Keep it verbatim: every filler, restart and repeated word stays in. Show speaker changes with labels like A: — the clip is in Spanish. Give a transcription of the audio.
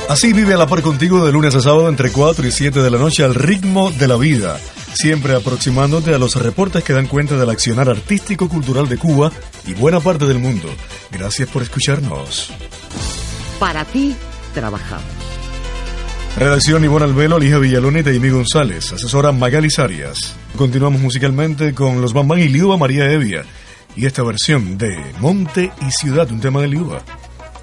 A: Así vive a la par contigo de lunes a sábado entre cuatro y siete de la noche al ritmo de la vida, siempre aproximándote a los reportes que dan cuenta del accionar artístico-cultural de Cuba y buena parte del mundo. Gracias por escucharnos.
B: Para ti, trabajamos.
A: Redacción Ivonne Albelo, Lija Villalona y Taimí González. Asesora Magali Arias. Continuamos musicalmente con los Bambán y Liuba María Evia. Y esta versión de Monte y Ciudad, un tema de Liuba.